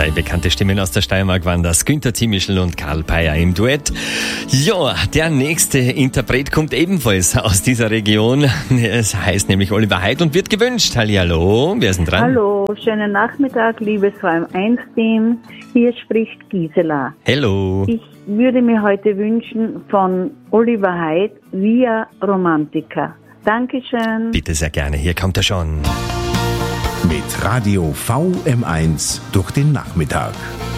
Zwei bekannte Stimmen aus der Steiermark waren das, Günther Zimischl und Karl Peyer im Duett. Ja, der nächste Interpret kommt ebenfalls aus dieser Region. Es heißt nämlich Oliver Heid und wird gewünscht. Hallihallo, wer ist denn dran? Hallo, schönen Nachmittag, liebes VM1-Team. Hier spricht Gisela. Hallo. Ich würde mir heute wünschen von Oliver Heid Via Romantica. Dankeschön. Bitte sehr gerne, hier kommt er schon. Mit Radio VM1 durch den Nachmittag.